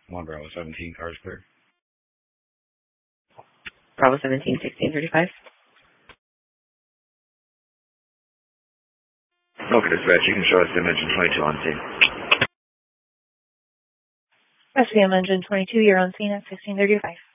1 Bravo 17, cars clear. Bravo 17, 1635. Okay, dispatch, you can show us the engine 22 on scene. SVM engine 22, you're on scene at 1635.